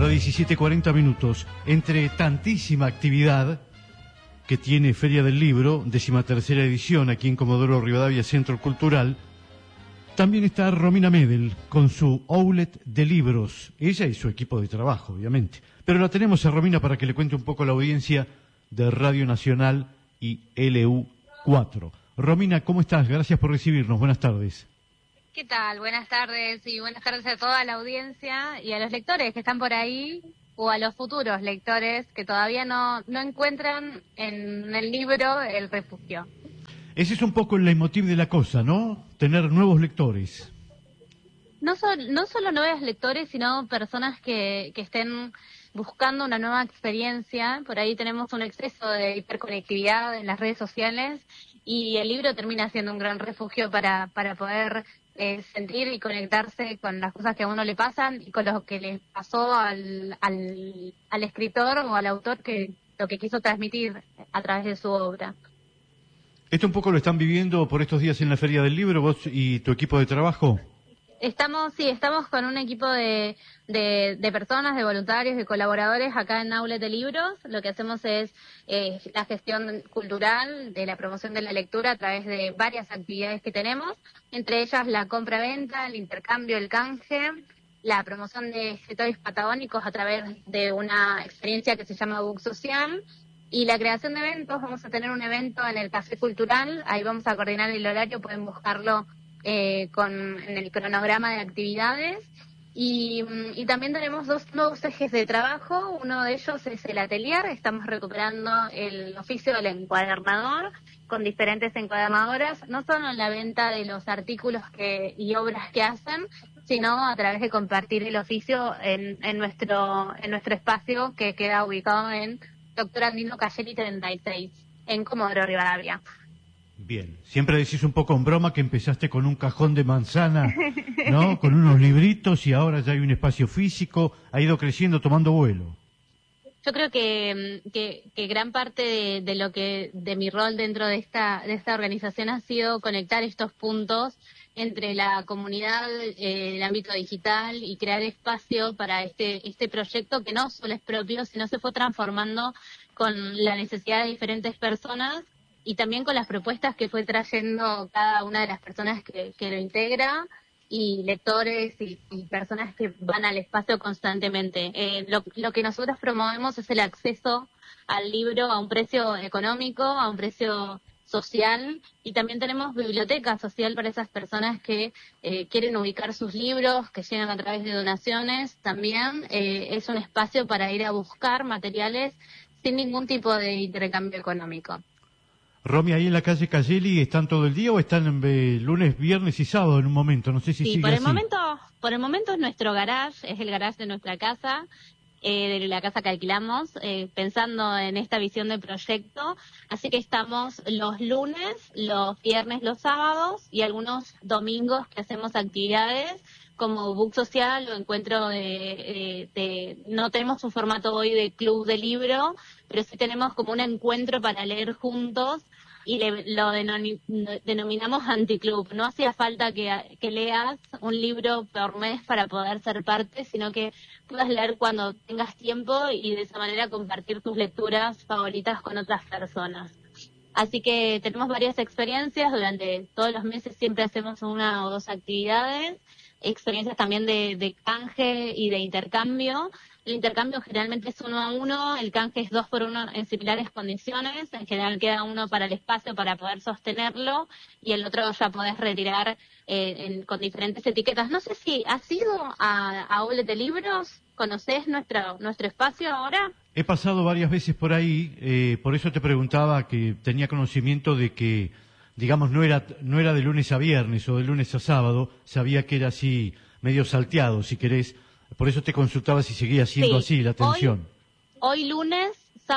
Ahora 17:40. Entre tantísima actividad que tiene Feria del Libro, 13ª edición, aquí en Comodoro Rivadavia, Centro Cultural, también está Romina Medel con su outlet de libros. Ella y su equipo de trabajo, obviamente. Pero la tenemos a Romina para que le cuente un poco a la audiencia de Radio Nacional y LU4. Romina, ¿cómo estás? Gracias por recibirnos. Buenas tardes. ¿Qué tal? Buenas tardes y buenas tardes a toda la audiencia y a los lectores que están por ahí o a los futuros lectores que todavía no encuentran en el libro el refugio. Ese es un poco el leitmotiv de la cosa, ¿no? Tener nuevos lectores. No solo nuevos lectores, sino personas que estén buscando una nueva experiencia. Por ahí tenemos un exceso de hiperconectividad en las redes sociales y el libro termina siendo un gran refugio para poder sentir y conectarse con las cosas que a uno le pasan y con lo que le pasó al escritor o al autor, que lo que quiso transmitir a través de su obra. ¿Esto un poco lo están viviendo por estos días en la Feria del Libro, vos y tu equipo de trabajo? Estamos con un equipo de personas, de voluntarios, de colaboradores acá en Outlet de Libros. Lo que hacemos es la gestión cultural de la promoción de la lectura a través de varias actividades que tenemos, entre ellas la compra-venta, el intercambio, el canje, la promoción de escritores patagónicos a través de una experiencia que se llama Book Social, y la creación de eventos. Vamos a tener un evento en el Café Cultural, ahí vamos a coordinar el horario, pueden buscarlo en el cronograma de actividades, y también tenemos dos nuevos ejes de trabajo. Uno de ellos es el atelier. Estamos recuperando el oficio del encuadernador con diferentes encuadernadoras, no solo en la venta de los artículos y obras que hacen, sino a través de compartir el oficio en nuestro espacio, que queda ubicado en Doctor Andino Cayeli 36, en Comodoro Rivadavia. Bien, siempre decís un poco en broma que empezaste con un cajón de manzana, ¿no? Con unos libritos y ahora ya hay un espacio físico, ha ido creciendo, tomando vuelo. Yo creo que gran parte de mi rol dentro de esta organización ha sido conectar estos puntos entre la comunidad, el ámbito digital, y crear espacio para este proyecto que no solo es propio, sino se fue transformando con la necesidad de diferentes personas y también con las propuestas que fue trayendo cada una de las personas que lo integra, y lectores y personas que van al espacio constantemente. Lo que nosotros promovemos es el acceso al libro a un precio económico, a un precio social, y también tenemos biblioteca social para esas personas que quieren ubicar sus libros, que llegan a través de donaciones. También es un espacio para ir a buscar materiales sin ningún tipo de intercambio económico. Romy, ahí en la calle Cayeli, ¿están todo el día o están lunes, viernes y sábado en un momento? No sé si sí, sigue por el así. Por el momento es nuestro garage, es el garage de nuestra casa, de la casa que alquilamos, pensando en esta visión de proyecto. Así que estamos los lunes, los viernes, los sábados y algunos domingos que hacemos actividades como Book Social o encuentro no tenemos un formato hoy de club de libro, pero sí tenemos como un encuentro para leer juntos, y lo denominamos anticlub. No hacía falta que leas un libro por mes para poder ser parte, sino que puedas leer cuando tengas tiempo y de esa manera compartir tus lecturas favoritas con otras personas. Así que tenemos varias experiencias, durante todos los meses siempre hacemos una o dos actividades, experiencias también de canje y de intercambio. El intercambio generalmente es 1 a 1, el canje es 2 por 1 en similares condiciones. En general queda uno para el espacio para poder sostenerlo y el otro ya podés retirar con diferentes etiquetas. No sé si has ido a Outlet de Libros, ¿conocés nuestro espacio ahora? He pasado varias veces por ahí, por eso te preguntaba, que tenía conocimiento de que, digamos, no era de lunes a viernes o de lunes a sábado, sabía que era así medio salteado, si querés. Por eso te consultaba si seguía siendo así la atención. Hoy lunes,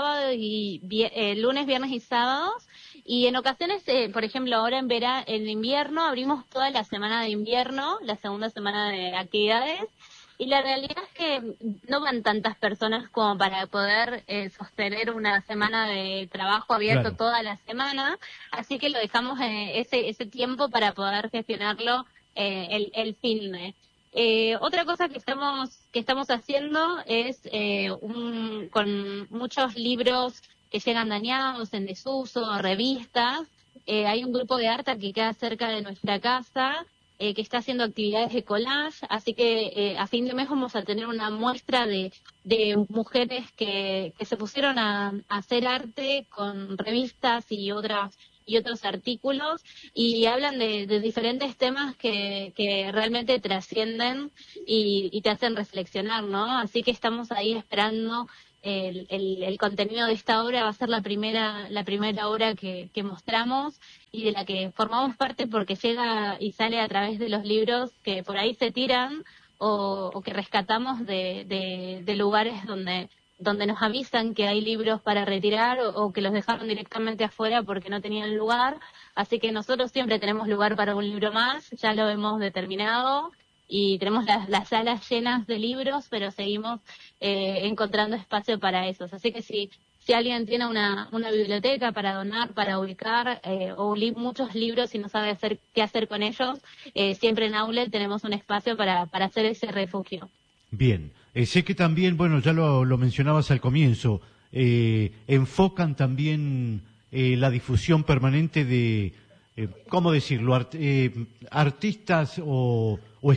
lunes, viernes y sábados, y en ocasiones, por ejemplo, ahora en invierno abrimos toda la semana de invierno, la segunda semana de actividades, y la realidad es que no van tantas personas como para poder sostener una semana de trabajo abierto toda la semana, así que lo dejamos ese tiempo para poder gestionarlo el fin de. Otra cosa que estamos haciendo es con muchos libros que llegan dañados, en desuso, revistas. Hay un grupo de arte que queda cerca de nuestra casa que está haciendo actividades de collage, así que a fin de mes vamos a tener una muestra de mujeres que se pusieron a hacer arte con revistas y otros artículos, y hablan de diferentes temas que realmente trascienden y te hacen reflexionar, ¿no? Así que estamos ahí esperando. El contenido de esta obra va a ser la primera obra que mostramos y de la que formamos parte, porque llega y sale a través de los libros que por ahí se tiran o que rescatamos de lugares donde nos avisan que hay libros para retirar o que los dejaron directamente afuera porque no tenían lugar. Así que nosotros siempre tenemos lugar para un libro más, ya lo hemos determinado, y tenemos las salas llenas de libros, pero seguimos encontrando espacio para esos. Así que si alguien tiene una biblioteca para donar, para ubicar, muchos libros y no sabe qué hacer con ellos, siempre en Outlet tenemos un espacio para hacer ese refugio. Bien, sé que también, bueno, ya lo mencionabas al comienzo, enfocan también la difusión permanente de, ¿cómo decirlo?, artistas o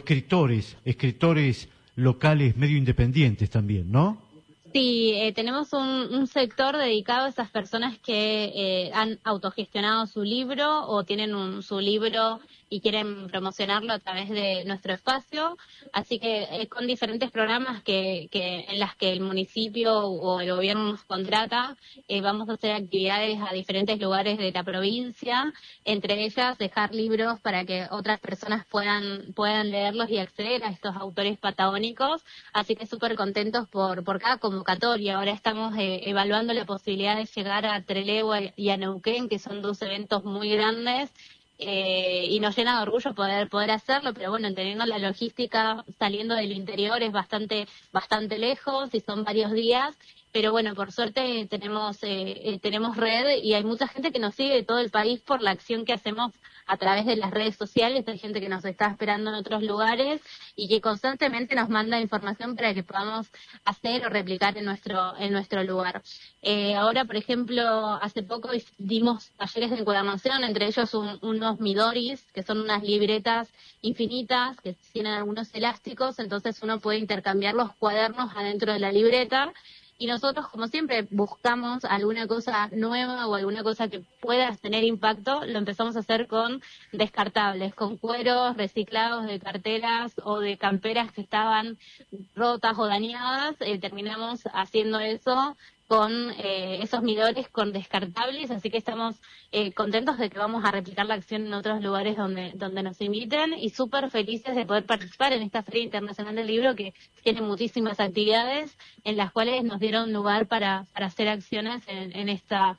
escritores locales medio independientes también, ¿no? Sí, tenemos un sector dedicado a esas personas que han autogestionado su libro o tienen su libro y quieren promocionarlo a través de nuestro espacio, así que con diferentes programas en las que el municipio o el gobierno nos contrata, vamos a hacer actividades a diferentes lugares de la provincia, entre ellas dejar libros para que otras personas puedan leerlos y acceder a estos autores patagónicos, así que súper contentos por cada convocatoria. Ahora estamos evaluando la posibilidad de llegar a Trelew y a Neuquén, que son 2 eventos muy grandes, y nos llena de orgullo poder hacerlo, pero bueno, teniendo la logística saliendo del interior es bastante lejos y son varios días, pero bueno, por suerte tenemos red y hay mucha gente que nos sigue de todo el país por la acción que hacemos a través de las redes sociales. Hay gente que nos está esperando en otros lugares y que constantemente nos manda información para que podamos hacer o replicar en nuestro lugar. Ahora, por ejemplo, hace poco dimos talleres de encuadernación, entre ellos unos Midoris, que son unas libretas infinitas que tienen algunos elásticos, entonces uno puede intercambiar los cuadernos adentro de la libreta. Y nosotros, como siempre, buscamos alguna cosa nueva o alguna cosa que pueda tener impacto. Lo empezamos a hacer con descartables, con cueros reciclados de carteras o de camperas que estaban rotas o dañadas. Terminamos haciendo eso con esos midores con descartables, así que estamos contentos de que vamos a replicar la acción en otros lugares donde nos inviten y súper felices de poder participar en esta Feria Internacional del Libro, que tiene muchísimas actividades en las cuales nos dieron lugar para hacer acciones en esta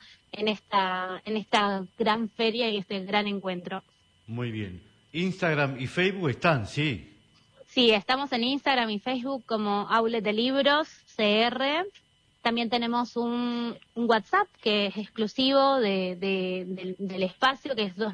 gran feria y este gran encuentro. Muy bien. Instagram y Facebook están, sí. Sí, estamos en Instagram y Facebook como Outlet de Libros CR. También tenemos un WhatsApp que es exclusivo del espacio, que es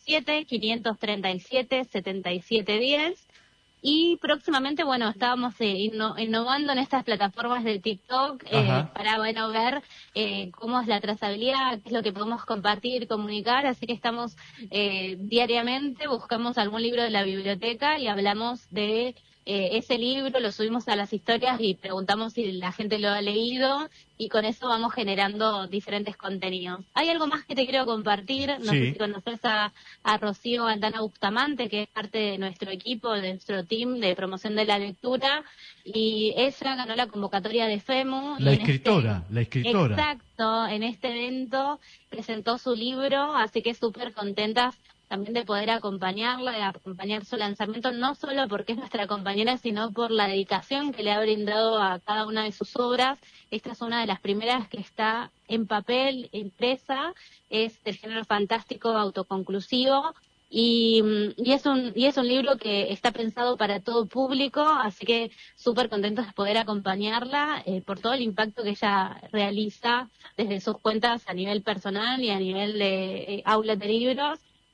297-537-7710. Y próximamente, bueno, estábamos innovando en estas plataformas de TikTok para, bueno, ver cómo es la trazabilidad, qué es lo que podemos compartir, comunicar. Así que estamos diariamente, buscamos algún libro de la biblioteca y hablamos de ese libro, lo subimos a las historias y preguntamos si la gente lo ha leído, y con eso vamos generando diferentes contenidos. Hay algo más que te quiero compartir, no sé si conoces a Rocío Aldana Bustamante, que es parte de nuestro equipo, de nuestro team de promoción de la lectura, y ella ganó la convocatoria de FEMU. La escritora. Exacto, en este evento presentó su libro, así que súper contentas también de poder acompañarla, de acompañar su lanzamiento, no solo porque es nuestra compañera, sino por la dedicación que le ha brindado a cada una de sus obras. Esta es una de las primeras que está en papel, impresa, es del género fantástico autoconclusivo, y es un libro que está pensado para todo público, así que súper contentos de poder acompañarla por todo el impacto que ella realiza desde sus cuentas a nivel personal y a nivel de aulas de libros.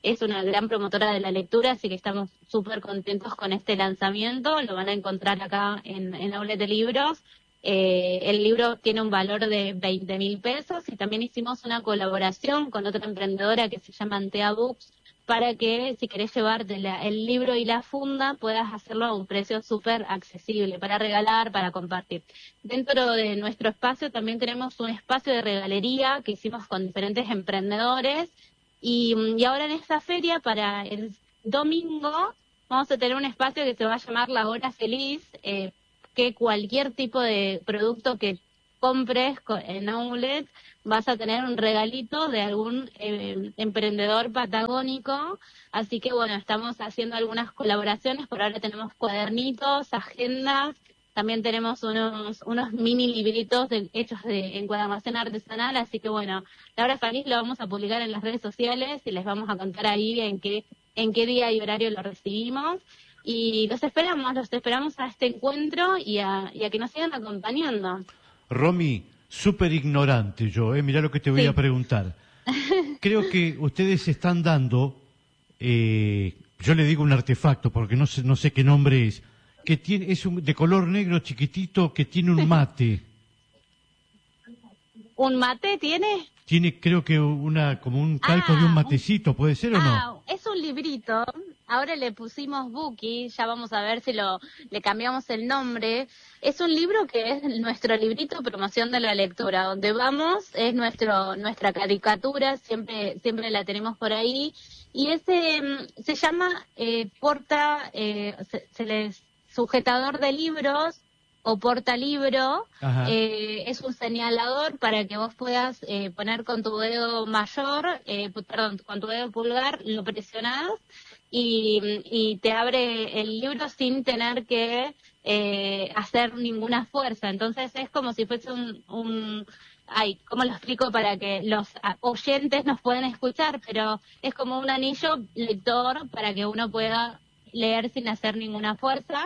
es una gran promotora de la lectura, así que estamos súper contentos con este lanzamiento. Lo van a encontrar acá en Outlet de Libros. El libro tiene un valor de 20.000 pesos y también hicimos una colaboración con otra emprendedora que se llama Antea Books, para que si querés llevarte el libro y la funda puedas hacerlo a un precio súper accesible para regalar, para compartir. Dentro de nuestro espacio también tenemos un espacio de regalería que hicimos con diferentes emprendedores y ahora en esta feria para el domingo vamos a tener un espacio que se va a llamar La Hora Feliz, que cualquier tipo de producto que compres en Outlet vas a tener un regalito de algún emprendedor patagónico, así que bueno, estamos haciendo algunas colaboraciones, por ahora tenemos cuadernitos, agendas, también tenemos unos mini libritos hechos de encuadernación artesanal, así que bueno, La Hora Feliz lo vamos a publicar en las redes sociales y les vamos a contar ahí en qué día y horario lo recibimos. Y los esperamos a este encuentro y a que nos sigan acompañando. Romy, súper ignorante yo, mirá lo que te voy a preguntar. Creo que ustedes están dando, yo le digo un artefacto porque no sé qué nombre es, que es de color negro chiquitito que tiene un mate. ¿Un mate tiene? Tiene, creo que como un calco de un matecito, ¿puede ser o no? Es un librito. Ahora le pusimos Buki, ya vamos a ver si le cambiamos el nombre. Es un libro que es nuestro librito promoción de la lectura. Donde vamos es nuestra caricatura, siempre la tenemos por ahí. Y ese se llama sujetador de libros o portalibro. Es un señalador para que vos puedas poner con tu dedo con tu dedo pulgar, lo presionás y te abre el libro sin tener que hacer ninguna fuerza. Entonces es como si fuese ¿cómo lo explico para que los oyentes nos puedan escuchar? Pero es como un anillo lector para que uno pueda leer sin hacer ninguna fuerza.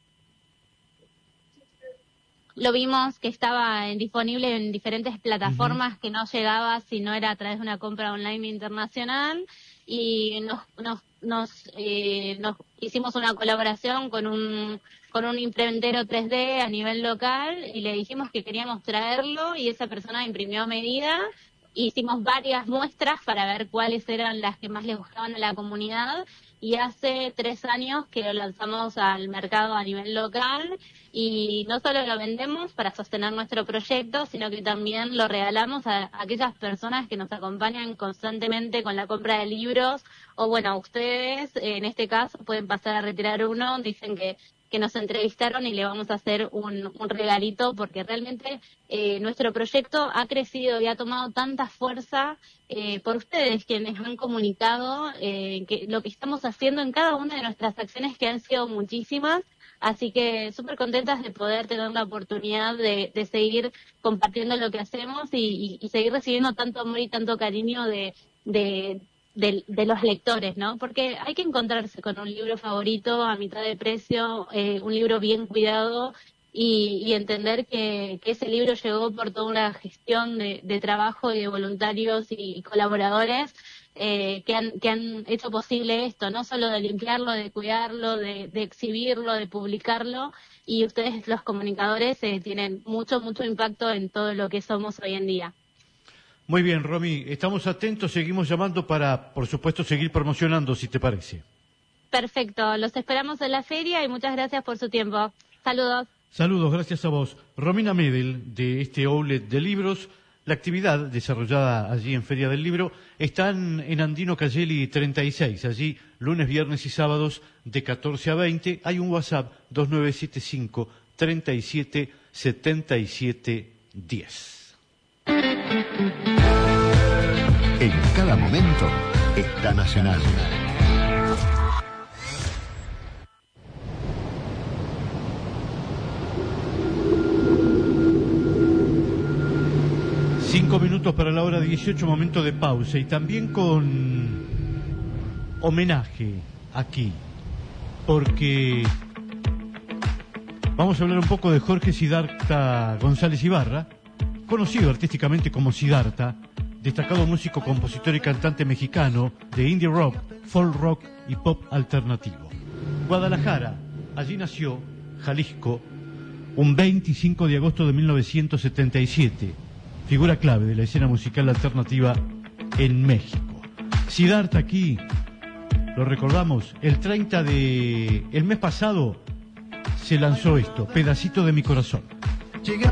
Lo vimos que estaba disponible en diferentes plataformas, que no llegaba si no era a través de una compra online internacional, y nos hicimos una colaboración con un imprentero 3D a nivel local y le dijimos que queríamos traerlo y esa persona imprimió a medida. Hicimos varias muestras para ver cuáles eran las que más les gustaban a la comunidad y hace 3 años que lo lanzamos al mercado a nivel local y no solo lo vendemos para sostener nuestro proyecto, sino que también lo regalamos a aquellas personas que nos acompañan constantemente con la compra de libros o bueno, ustedes en este caso pueden pasar a retirar uno, dicen que nos entrevistaron y le vamos a hacer un regalito porque realmente nuestro proyecto ha crecido y ha tomado tanta fuerza por ustedes quienes han comunicado que lo que estamos haciendo en cada una de nuestras acciones que han sido muchísimas, así que súper contentas de poder tener la oportunidad de seguir compartiendo lo que hacemos y seguir recibiendo tanto amor y tanto cariño de los lectores, ¿no? Porque hay que encontrarse con un libro favorito a mitad de precio, un libro bien cuidado y entender que ese libro llegó por toda una gestión de trabajo y de voluntarios y colaboradores que han hecho posible esto, no solo de limpiarlo, de cuidarlo, de exhibirlo, de publicarlo, y ustedes los comunicadores tienen mucho impacto en todo lo que somos hoy en día. Muy bien, Romy, estamos atentos, seguimos llamando para, por supuesto, seguir promocionando, si te parece. Perfecto, los esperamos en la feria y muchas gracias por su tiempo. Saludos. Saludos, gracias a vos. Romina Medel, de este outlet de libros. La actividad desarrollada allí en Feria del Libro está en Andino Cayeli 36, allí lunes, viernes y sábados de 14 a 20. Hay un WhatsApp 2975 37 77 10. En cada momento está Nacional. Cinco minutos para la hora 18, momento de pausa y también con homenaje aquí, porque vamos a hablar un poco de Jorge Siddhartha González Ibarra, conocido artísticamente como Siddhartha, destacado músico, compositor y cantante mexicano de indie rock, folk rock y pop alternativo. Guadalajara, allí nació, Jalisco, un 25 de agosto de 1977, figura clave de la escena musical alternativa en México. Siddhartha aquí, lo recordamos, el mes pasado se lanzó esto, Pedacito de mi corazón.